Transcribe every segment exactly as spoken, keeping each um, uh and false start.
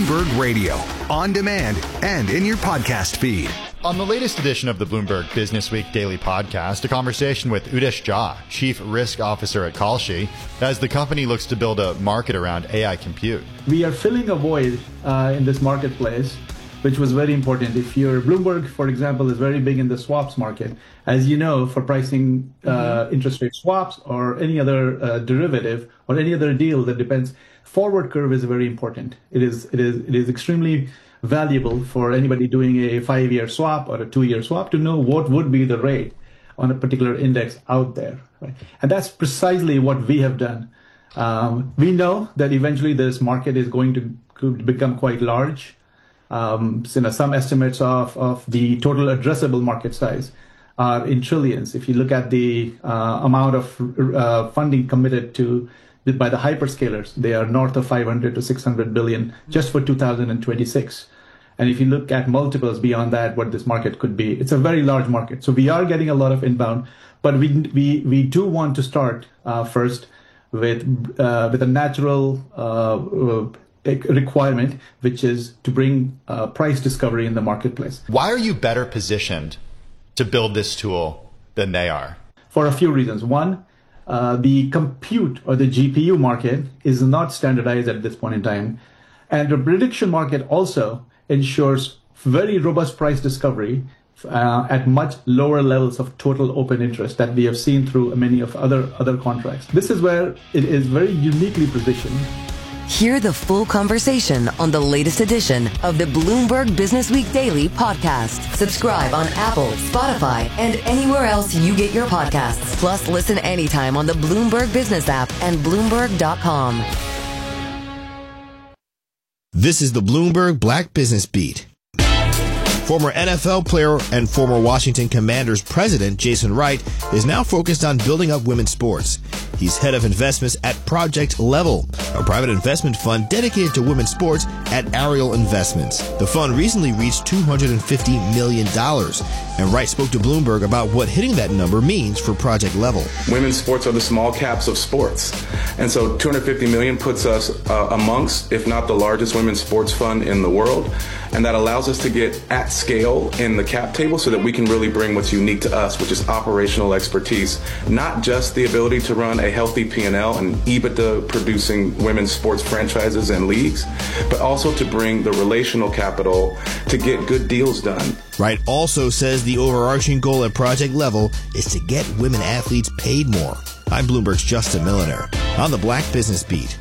Bloomberg Radio, on demand and in your podcast feed. On the latest edition of the Bloomberg Business Week Daily Podcast, a conversation with Udesh Jha, Chief Risk Officer at Kalshi, as the company looks to build a market around A I compute. We are filling a void uh, in this marketplace, which was very important. If you're Bloomberg, for example, is very big in the swaps market. As you know, for pricing uh, mm-hmm. interest rate swaps or any other uh, derivative or any other deal that depends, forward curve is very important. It is it is it is extremely valuable for anybody doing a five-year swap or a two-year swap to know what would be the rate on a particular index out there. Right? And that's precisely what we have done. Um, we know that eventually this market is going to could become quite large. Um, so, you know, some estimates of, of the total addressable market size are in trillions. If you look at the uh, amount of uh, funding committed to by the hyperscalers, they are north of five hundred to six hundred billion just for two thousand twenty-six. And if you look at multiples beyond that, what this market could be, it's a very large market. So we are getting a lot of inbound, but we we we do want to start uh, first with uh, with a natural uh, requirement, which is to bring uh, price discovery in the marketplace. Why are you better positioned to build this tool than they are? For a few reasons. One, uh, the compute or the G P U market is not standardized at this point in time. And the prediction market also ensures very robust price discovery uh, at much lower levels of total open interest that we have seen through many of other, other contracts. This is where it is very uniquely positioned. Hear the full conversation on the latest edition of the Bloomberg Business Week Daily Podcast. Subscribe on Apple, Spotify, and anywhere else you get your podcasts. Plus, listen anytime on the Bloomberg Business app and Bloomberg dot com. This is the Bloomberg Black Business Beat. Former N F L player and former Washington Commanders president Jason Wright is now focused on building up women's sports. He's head of investments at Project Level, a private investment fund dedicated to women's sports at Ariel Investments. The fund recently reached two hundred fifty million dollars, and Wright spoke to Bloomberg about what hitting that number means for Project Level. Women's sports are the small caps of sports, and so two hundred fifty million dollars puts us uh, amongst, if not the largest women's sports fund in the world, and that allows us to get at scale in the cap table so that we can really bring what's unique to us, which is operational expertise, not just the ability to run a healthy P and L and EBITDA producing women's sports franchises and leagues, but also to bring the relational capital to get good deals done. Wright also says the overarching goal at Project Level is to get women athletes paid more. I'm Bloomberg's Justin Milliner on the Black Business Beat.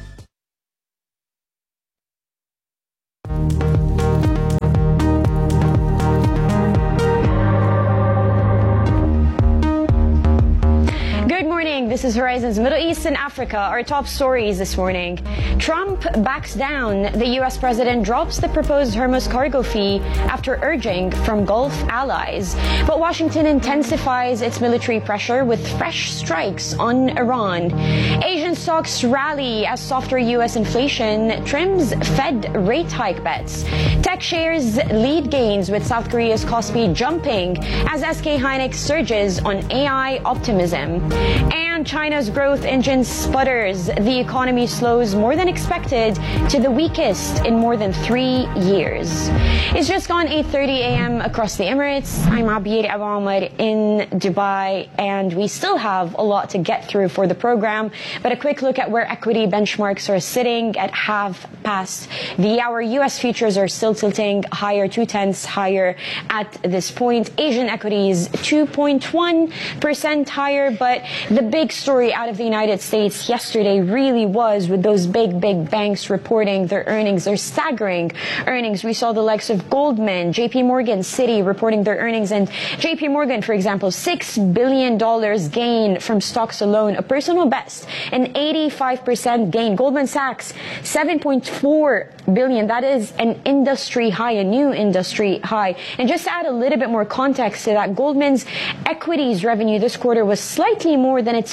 This is Horizon's Middle East and Africa. Our top stories this morning. Trump backs down. The U S president drops the proposed Hormuz cargo fee after urging from Gulf allies. But Washington intensifies its military pressure with fresh strikes on Iran. Asian stocks rally as softer U S inflation trims Fed rate hike bets. Tech shares lead gains with South Korea's Kospi jumping as S K Hynix surges on A I optimism. And China's growth engine sputters. The economy slows more than expected to the weakest in more than three years. It's just gone eight thirty a.m. across the Emirates. I'm Abir Abu Omar in Dubai, and we still have a lot to get through for the program. But a quick look at where equity benchmarks are sitting at half past the hour. U S futures are still tilting higher, two tenths higher at this point. Asian equities two point one percent higher, but the big story out of the United States yesterday really was with those big, big banks reporting their earnings, their staggering earnings. We saw the likes of Goldman, J P Morgan, Citi reporting their earnings. And J P Morgan, for example, six billion dollars gain from stocks alone, a personal best, an eighty-five percent gain. Goldman Sachs, seven point four billion dollars. That is an industry high, a new industry high. And just to add a little bit more context to that, Goldman's equities revenue this quarter was slightly more than its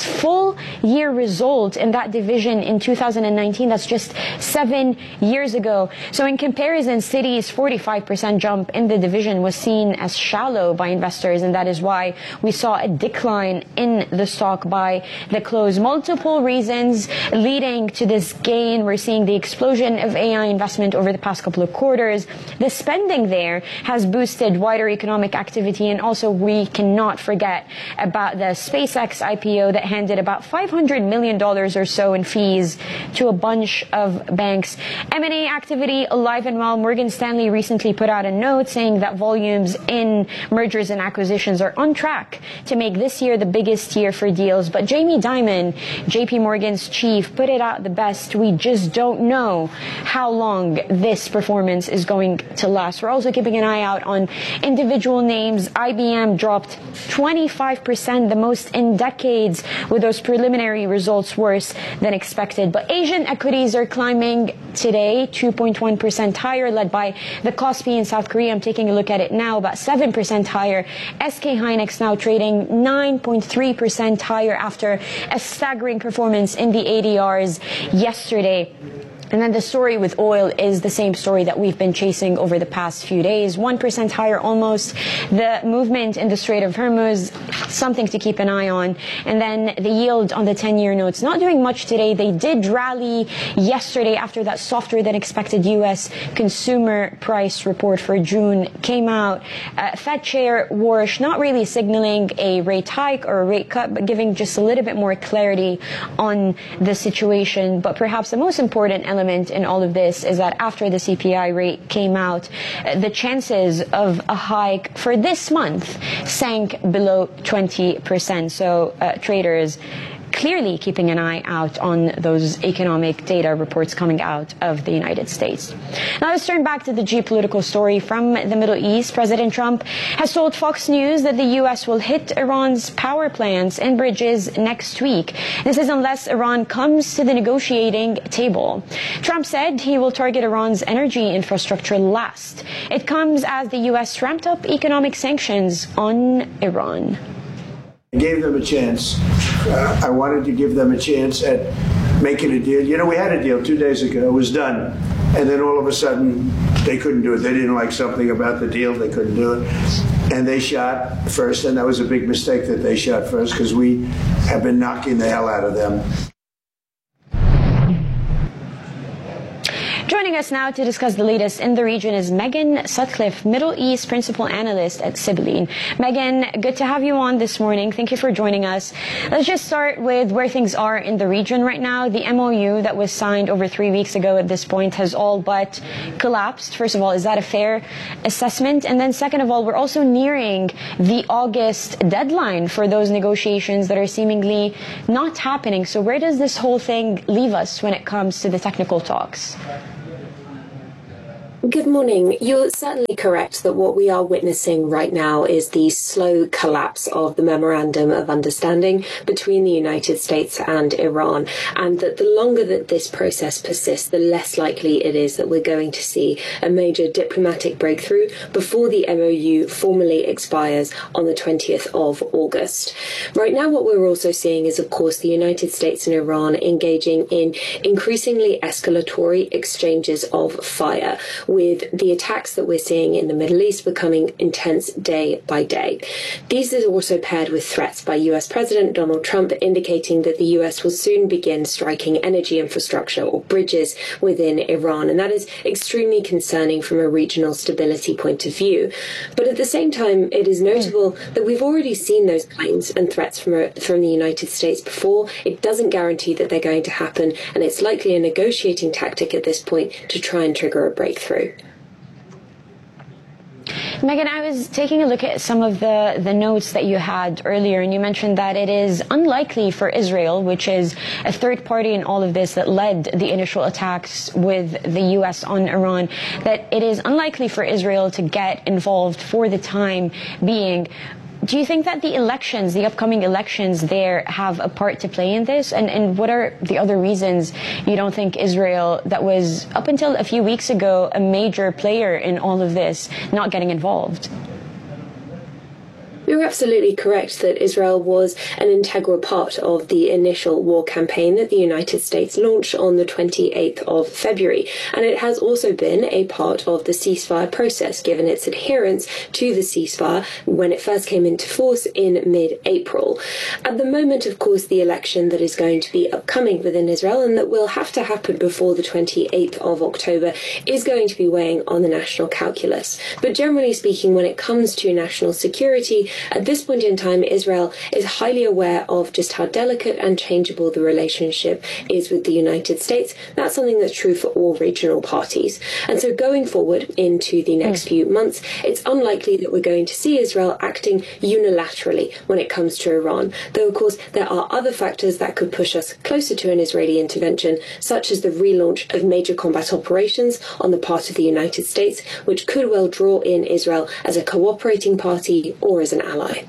full year result in that division in two thousand nineteen. That's just seven years ago. So in comparison, Citi's forty-five percent jump in the division was seen as shallow by investors, and that is why we saw a decline in the stock by the close. Multiple reasons leading to this gain. We're seeing the explosion of A I investment over the past couple of quarters. The spending there has boosted wider economic activity, and also we cannot forget about the SpaceX I P O that handed about five hundred million dollars or so in fees to a bunch of banks. M and A activity alive and well. Morgan Stanley recently put out a note saying that volumes in mergers and acquisitions are on track to make this year the biggest year for deals. But Jamie Dimon, J P Morgan's chief, put it out the best. We just don't know how long this performance is going to last. We're also keeping an eye out on individual names. I B M dropped twenty-five percent, the most in decades, with those preliminary results worse than expected. But Asian equities are climbing today, two point one percent higher, led by the Kospi in South Korea. I'm taking a look at it now, about seven percent higher. S K Hynix now trading nine point three percent higher after a staggering performance in the A D Rs yesterday. And then the story with oil is the same story that we've been chasing over the past few days. one percent higher almost. The movement in the Strait of Hormuz, something to keep an eye on. And then the yield on the ten-year notes, not doing much today. They did rally yesterday after that softer than expected U S consumer price report for June came out. Uh, Fed Chair Warsh not really signaling a rate hike or a rate cut, but giving just a little bit more clarity on the situation. But perhaps the most important element in all of this is that after the C P I rate came out, the chances of a hike for this month sank below twenty percent. So uh, traders clearly keeping an eye out on those economic data reports coming out of the United States. Now let's turn back to the geopolitical story from the Middle East. President Trump has told Fox News that the U S will hit Iran's power plants and bridges next week. This is unless Iran comes to the negotiating table. Trump said he will target Iran's energy infrastructure last. It comes as the U S ramped up economic sanctions on Iran. I gave them a chance. Uh, I wanted to give them a chance at making a deal. You know, we had a deal two days ago. It was done. And then all of a sudden, they couldn't do it. They didn't like something about the deal. They couldn't do it. And they shot first. And that was a big mistake that they shot first, because we have been knocking the hell out of them. Joining us now to discuss the latest in the region is Megan Sutcliffe, Middle East Principal Analyst at Sibylline. Megan, good to have you on this morning. Thank you for joining us. Let's just start with where things are in the region right now. The M O U that was signed over three weeks ago at this point has all but collapsed. First of all, is that a fair assessment? And then second of all, we're also nearing the August deadline for those negotiations that are seemingly not happening. So where does this whole thing leave us when it comes to the technical talks? Good morning. You're certainly correct that what we are witnessing right now is the slow collapse of the Memorandum of Understanding between the United States and Iran, and that the longer that this process persists, the less likely it is that we're going to see a major diplomatic breakthrough before the M O U formally expires on the twentieth of August. Right now, what we're also seeing is, of course, the United States and Iran engaging in increasingly escalatory exchanges of fire, with the attacks that we're seeing in the Middle East becoming intense day by day. These are also paired with threats by U S President Donald Trump indicating that the U S will soon begin striking energy infrastructure or bridges within Iran, and that is extremely concerning from a regional stability point of view. But at the same time, it is notable that we've already seen those claims and threats from, a, from the United States before. It doesn't guarantee that they're going to happen, and it's likely a negotiating tactic at this point to try and trigger a breakthrough. Megan, I was taking a look at some of the, the notes that you had earlier, and you mentioned that it is unlikely for Israel, which is a third party in all of this that led the initial attacks with the U S on Iran, that it is unlikely for Israel to get involved for the time being. Do you think that the elections, the upcoming elections there, have a part to play in this? And, and what are the other reasons you don't think Israel, that was up until a few weeks ago a major player in all of this, not getting involved? You're absolutely correct that Israel was an integral part of the initial war campaign that the United States launched on the twenty-eighth of February, and it has also been a part of the ceasefire process, given its adherence to the ceasefire when it first came into force in mid-April. At the moment, of course, the election that is going to be upcoming within Israel and that will have to happen before the twenty-eighth of October is going to be weighing on the national calculus. But generally speaking, when it comes to national security, at this point in time, Israel is highly aware of just how delicate and changeable the relationship is with the United States. That's something that's true for all regional parties. And so going forward into the next mm. few months, it's unlikely that we're going to see Israel acting unilaterally when it comes to Iran. Though, of course, there are other factors that could push us closer to an Israeli intervention, such as the relaunch of major combat operations on the part of the United States, which could well draw in Israel as a cooperating party or as an ally.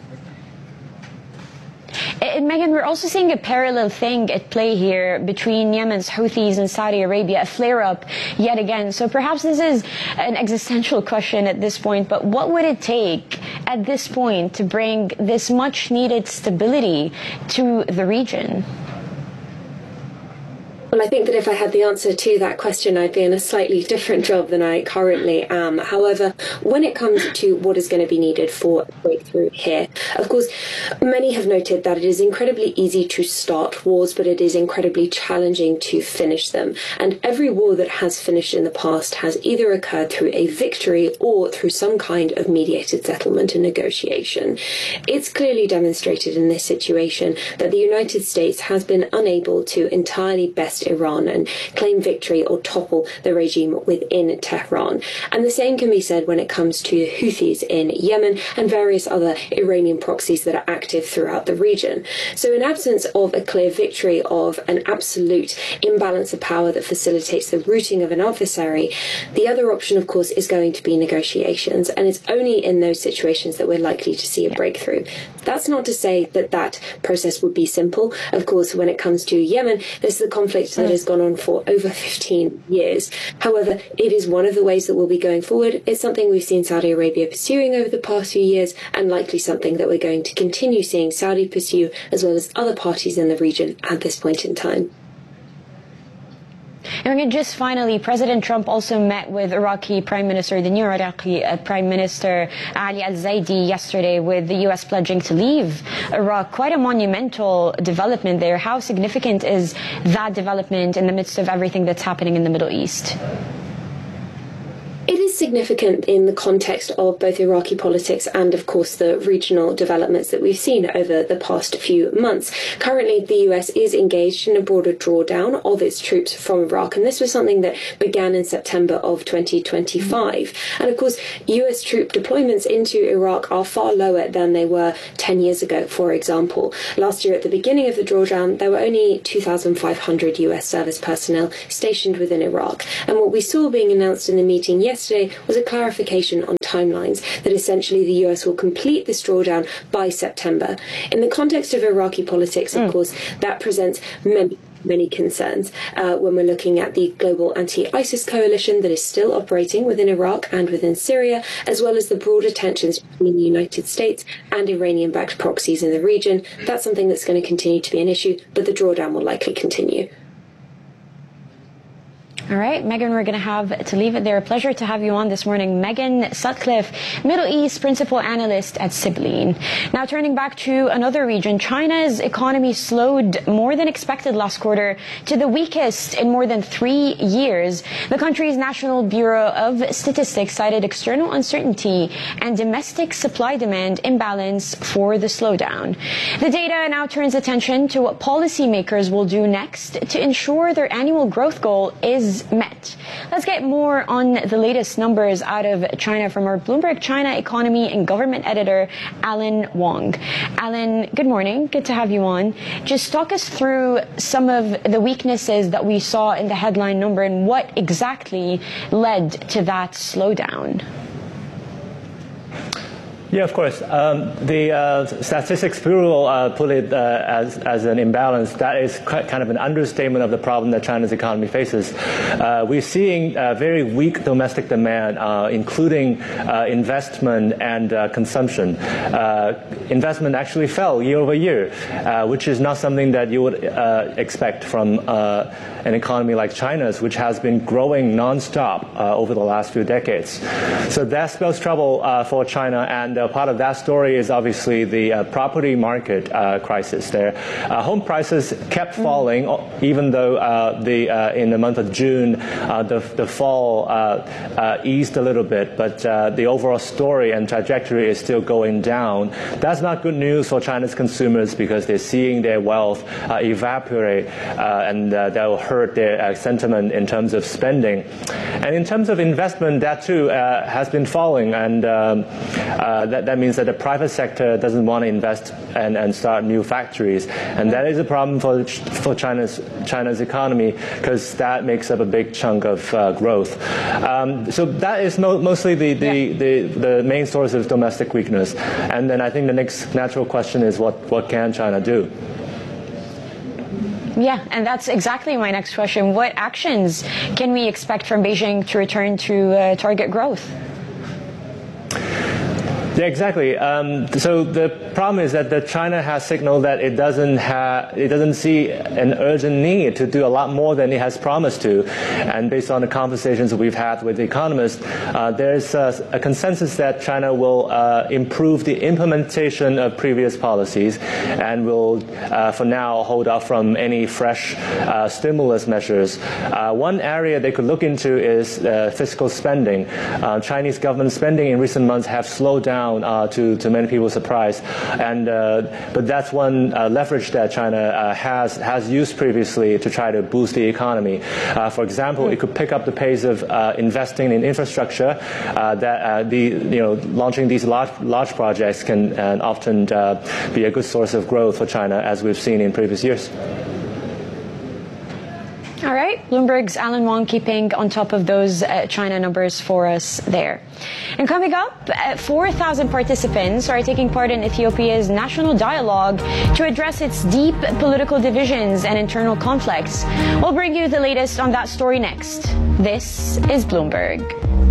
And Megan, we're also seeing a parallel thing at play here between Yemen's Houthis and Saudi Arabia, a flare-up yet again. So perhaps this is an existential question at this point, but what would it take at this point to bring this much-needed stability to the region? Well, I think that if I had the answer to that question, I'd be in a slightly different job than I currently am. However, when it comes to what is going to be needed for a breakthrough here, of course, many have noted that it is incredibly easy to start wars, but it is incredibly challenging to finish them. And every war that has finished in the past has either occurred through a victory or through some kind of mediated settlement and negotiation. It's clearly demonstrated in this situation that the United States has been unable to entirely best Iran and claim victory or topple the regime within Tehran. And the same can be said when it comes to Houthis in Yemen and various other Iranian proxies that are active throughout the region. So in absence of a clear victory, of an absolute imbalance of power that facilitates the routing of an adversary, the other option, of course, is going to be negotiations. And it's only in those situations that we're likely to see a breakthrough. That's not to say that that process would be simple. Of course, when it comes to Yemen, this is a conflict that has gone on for over fifteen years. However, it is one of the ways that we'll be going forward. It's something we've seen Saudi Arabia pursuing over the past few years, and likely something that we're going to continue seeing Saudi pursue, as well as other parties in the region at this point in time. And just finally, President Trump also met with Iraqi Prime Minister, the new Iraqi uh, Prime Minister Ali al-Zaidi yesterday, with the U S pledging to leave Iraq. Quite a monumental development there. How significant is that development in the midst of everything that's happening in the Middle East? It is significant in the context of both Iraqi politics and, of course, the regional developments that we've seen over the past few months. Currently, the U S is engaged in a broader drawdown of its troops from Iraq, and this was something that began in September of twenty twenty-five. And, of course, U S troop deployments into Iraq are far lower than they were ten years ago, for example. Last year, at the beginning of the drawdown, there were only two thousand five hundred U S service personnel stationed within Iraq. And what we saw being announced in the meeting yesterday Yesterday was a clarification on timelines that essentially the U S will complete this drawdown by September. In the context of Iraqi politics, of mm. course, that presents many many concerns uh, when we're looking at the global anti-ISIS coalition that is still operating within Iraq and within Syria, as well as the broader tensions between the United States and Iranian-backed proxies in the region. That's something that's going to continue to be an issue, but the drawdown will likely continue. All right, Megan, we're going to have to leave it there. A pleasure to have you on this morning. Megan Sutcliffe, Middle East Principal Analyst at Sibylline. Now, turning back to another region, China's economy slowed more than expected last quarter to the weakest in more than three years. The country's National Bureau of Statistics cited external uncertainty and domestic supply-demand imbalance for the slowdown. The data now turns attention to what policymakers will do next to ensure their annual growth goal is met. Let's get more on the latest numbers out of China from our Bloomberg China economy and government editor, Alan Wong. Alan, good morning. Good to have you on. Just talk us through some of the weaknesses that we saw in the headline number and what exactly led to that slowdown. Yeah, of course. Um, the uh, Statistics Bureau uh, put it uh, as, as an imbalance. That is kind of an understatement of the problem that China's economy faces. Uh, we're seeing uh, very weak domestic demand, uh, including uh, investment and uh, consumption. Uh, investment actually fell year over year, uh, which is not something that you would uh, expect from uh, an economy like China's, which has been growing nonstop uh, over the last few decades. So that spells trouble uh, for China, and uh, part of that story is obviously the uh, property market uh, crisis there. Uh, home prices kept falling, even though uh, the uh, in the month of June uh, the the fall uh, uh, eased a little bit, but uh, the overall story and trajectory is still going down. That's not good news for China's consumers because they're seeing their wealth uh, evaporate, uh, and uh, that will hurt their uh, sentiment in terms of spending. And in terms of investment, that too uh, has been falling, and um, uh, that, that means that the private sector doesn't want to invest and, and start new factories, and that is a problem for for China's China's economy because that makes up a big chunk of uh, growth. Um, so that is mo- mostly the the, yeah. the the main source of domestic weakness. And then I think the next natural question is what what can China do? Yeah, and that's exactly my next question. What actions can we expect from Beijing to return to uh, target growth? Yeah, exactly. Um, so the problem is that the China has signaled that it doesn't have, it doesn't see an urgent need to do a lot more than it has promised to. And based on the conversations we've had with economists, uh, there's a, a consensus that China will uh, improve the implementation of previous policies and will, uh, for now, hold off from any fresh uh, stimulus measures. Uh, one area they could look into is uh, fiscal spending. Uh, Chinese government spending in recent months have slowed down. Uh, to, to many people's surprise, and uh, but that's one uh, leverage that China uh, has has used previously to try to boost the economy. Uh, for example, it could pick up the pace of uh, investing in infrastructure. Uh, that uh, the you know launching these large large projects can uh, often uh, be a good source of growth for China, as we've seen in previous years. All right, Bloomberg's Alan Wong keeping on top of those uh, China numbers for us there. And coming up, uh, four thousand participants are taking part in Ethiopia's national dialogue to address its deep political divisions and internal conflicts. We'll bring you the latest on that story next. This is Bloomberg.